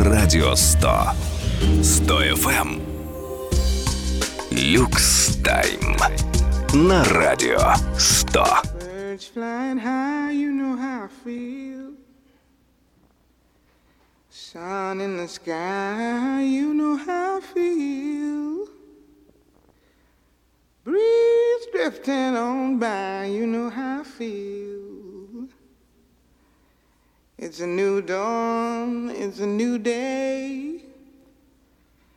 Радио 100. 100 FM. Люкс Тайм. На Радио 100. Birds flying high, you know how I feel. Sun in the sky, you know how I feel. Breeze drifting on by, you know how I feel. It's a new dawn, it's a new day.